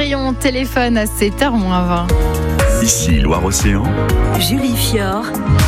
Cendrillon téléphone à 7h-20. Ici Loire-Océan, Julie Fior,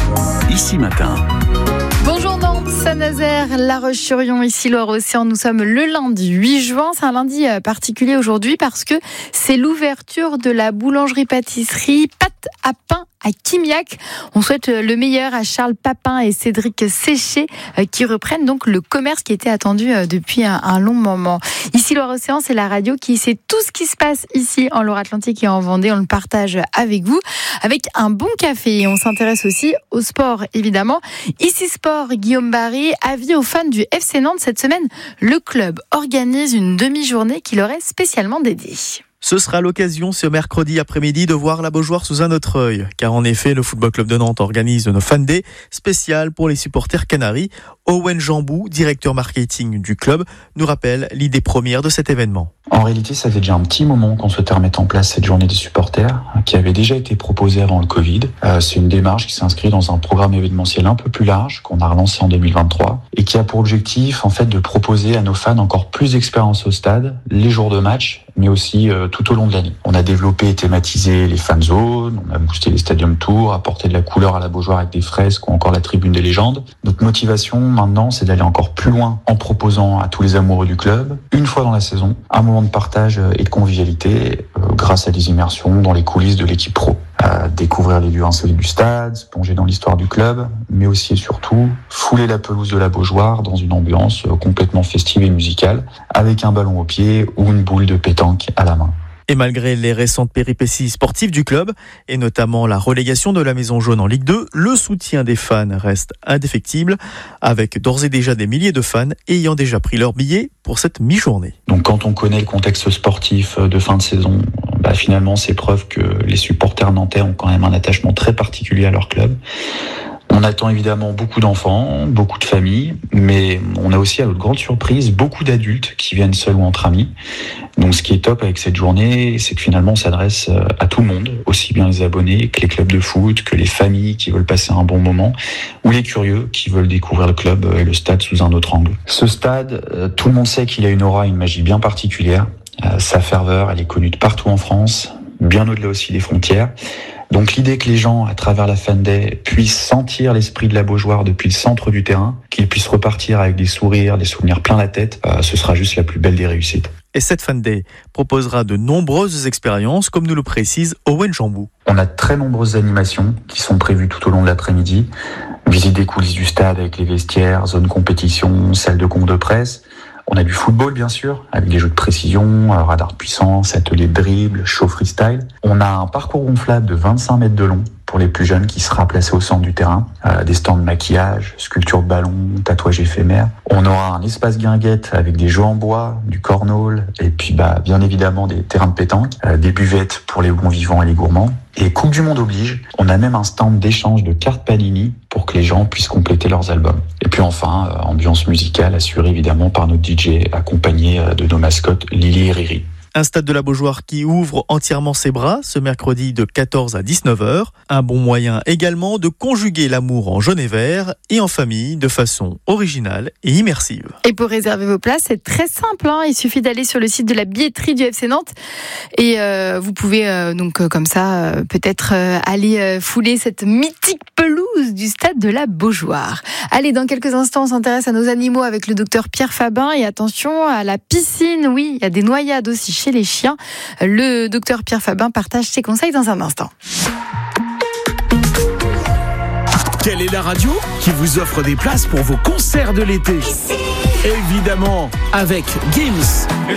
Ici Matin. Bonjour Nantes, Saint-Nazaire, La Roche-sur-Yon, ici Loire-Océan. Nous sommes le lundi 8 juin. C'est un lundi particulier aujourd'hui parce que c'est l'ouverture de la boulangerie-pâtisserie Pâte à pain à Quimiac. On souhaite le meilleur à Charles Papin et Cédric Séché qui reprennent donc le commerce qui était attendu depuis un long moment. Ici Loire-Océan, c'est la radio qui sait tout ce qui se passe ici en Loire-Atlantique et en Vendée. On le partage avec vous, avec un bon café. Et on s'intéresse aussi au sport, évidemment. Ici Sport, Guillaume Barry, avis aux fans du FC Nantes. Cette semaine, le club organise une demi-journée qui leur est spécialement dédiée. Ce sera l'occasion ce mercredi après-midi de voir la Beaujoire sous un autre œil. Car en effet, le Football Club de Nantes organise une Fan Day spéciale pour les supporters canaris. Owen Jambou, directeur marketing du club, nous rappelle l'idée première de cet événement. En réalité, ça fait déjà un petit moment qu'on souhaitait remettre en place cette journée des supporters, qui avait déjà été proposée avant le Covid. C'est une démarche qui s'inscrit dans un programme événementiel un peu plus large, qu'on a relancé en 2023, et qui a pour objectif, en fait, de proposer à nos fans encore plus d'expérience au stade, les jours de match, mais aussi tout au long de l'année. On a développé et thématisé les fan zones, on a boosté les stadium tours, apporté de la couleur à la Beaujoire avec des fresques ou encore la tribune des légendes. Notre motivation maintenant, c'est d'aller encore plus loin en proposant à tous les amoureux du club, une fois dans la saison, un moment de partage et de convivialité grâce à des immersions dans les coulisses de l'équipe pro. Découvrir les lieux insolites du stade, se plonger dans l'histoire du club, mais aussi et surtout fouler la pelouse de la Beaujoire dans une ambiance complètement festive et musicale, avec un ballon au pied ou une boule de pétanque à la main. Et malgré les récentes péripéties sportives du club, et notamment la relégation de la Maison Jaune en Ligue 2, le soutien des fans reste indéfectible, avec d'ores et déjà des milliers de fans ayant déjà pris leur billet pour cette mi-journée. Donc quand on connaît le contexte sportif de fin de saison, finalement c'est preuve que les supporters nantais ont quand même un attachement très particulier à leur club. On attend évidemment beaucoup d'enfants, beaucoup de familles, mais on a aussi, à notre grande surprise, beaucoup d'adultes qui viennent seuls ou entre amis. Donc ce qui est top avec cette journée, c'est que finalement on s'adresse à tout le monde, aussi bien les abonnés que les clubs de foot, que les familles qui veulent passer un bon moment, ou les curieux qui veulent découvrir le club et le stade sous un autre angle. Ce stade, tout le monde sait qu'il a une aura, une magie bien particulière. Sa ferveur, elle est connue de partout en France, bien au-delà aussi des frontières. Donc l'idée que les gens, à travers la Fan Day, puissent sentir l'esprit de la Beaujoire depuis le centre du terrain, qu'ils puissent repartir avec des sourires, des souvenirs plein la tête, ce sera juste la plus belle des réussites. Et cette Fan Day proposera de nombreuses expériences, comme nous le précise Owen Jambou. On a de très nombreuses animations qui sont prévues tout au long de l'après-midi. Visite des coulisses du stade avec les vestiaires, zone compétition, salle de conf de presse. On a du football, bien sûr, avec des jeux de précision, radar de puissance, atelier de dribble, show freestyle. On a un parcours gonflable de 25 mètres de long pour les plus jeunes qui sera placé au centre du terrain. Des stands de maquillage, sculpture de ballon, tatouage éphémère. On aura un espace guinguette avec des jeux en bois, du cornhole, et puis bien évidemment des terrains de pétanque, des buvettes pour les bons vivants et les gourmands. Et Coupe du Monde oblige, on a même un stand d'échange de cartes Panini pour que les gens puissent compléter leurs albums. Et puis enfin, ambiance musicale assurée évidemment par notre DJ, accompagné de nos mascottes Lily et Riri. Un stade de la Beaujoire qui ouvre entièrement ses bras ce mercredi de 14 à 19h. Un bon moyen également de conjuguer l'amour en jaune et vert et en famille de façon originale et immersive. Et pour réserver vos places, c'est très simple. Il suffit d'aller sur le site de la billetterie du FC Nantes et vous pouvez donc comme ça peut-être aller fouler cette mythique pelouse du stade de la Beaujoire. Allez, dans quelques instants, on s'intéresse à nos animaux avec le docteur Pierre Fabin et attention à la piscine. Oui, il y a des noyades aussi chez les chiens. Le docteur Pierre Fabin partage ses conseils dans un instant. Quelle est la radio qui vous offre des places pour vos concerts de l'été ? Évidemment, avec Gims.